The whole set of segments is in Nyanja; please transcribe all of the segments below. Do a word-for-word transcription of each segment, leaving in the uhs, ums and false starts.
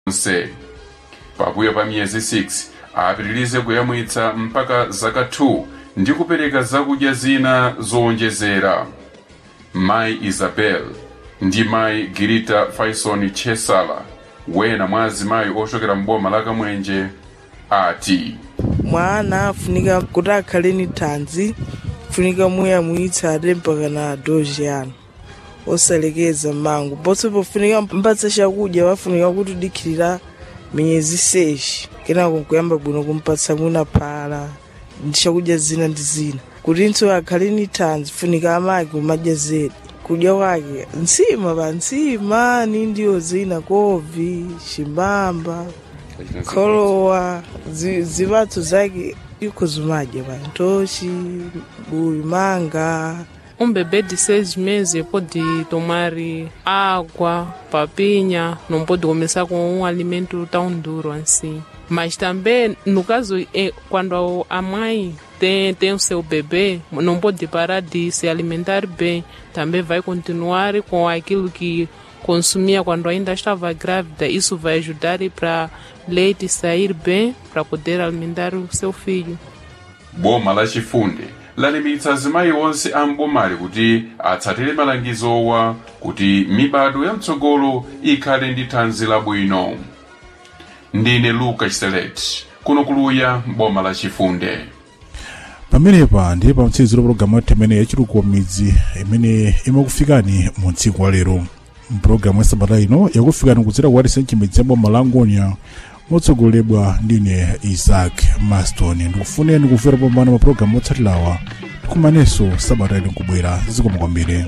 nse. Pabuya pa miyezi six apitirize kuyamwitsa mpaka zaka two ndi kupereka zakudya zina zowonjezera. Mai Isabel ndi Mai Girita Faison Chesala, wena mwa azimayi ochokera mboma la Kamwenje, ati mwana afunika kuti akhale ni thanzi, funika muyamwitsate mpaka na doji yanu osalekeza mangu. Ponso pofunika mpatsa chakudya wafunika kuti dikhirira miyezi six kenako kuyamba bwino kumpatsa mwina phala ndi chakudya zina ndi zina kuti ntso akhale ni thanzi. Funika amake kumadya zedi kudya kwake nsima pa nsima ni ndiyo zina kovi, chimbamba, kholowa, zipatso zake iko zimadya pa ntochi, buyu, manga. Um bebê de seis meses pode tomar água, papinha, não pode começar com um alimento tão duro assim. Mas também, no caso, é, quando a mãe tem, tem o seu bebê, não pode parar de se alimentar bem, também vai continuar com aquilo que consumia quando ainda estava grávida. Isso vai ajudar para leite sair bem, para poder alimentar o seu filho. Boma la Chifunde lalimbikitsa azimayi onse ambomali kuti atsatire malangizowa kuti mibado ya mtsogolo ikhale ndi thanzi labwino. Ndine Luka Chiseleti, kuno kuluya boma la Chifunde. Pamenepa ndiye pa mtsiziro programu yathu imene yachitukuko midzi imene imakufikani mu tsiku wa lero. Mpulogalamu ya sabata ino yakufikani kudzera kwa Alisenchi midzi ya boma la Ngonia motsogoleredwa ndine Isaac Maston. Ndikufune ndikufera pombana mapulogalamu otsatirawa tikumanenso sabata ino kubwera. Zikomo kwambiri.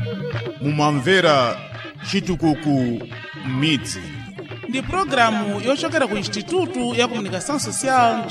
Mumamvera chitukuko midzi ndi programu yochokera ku Instituto ya Comunicação Social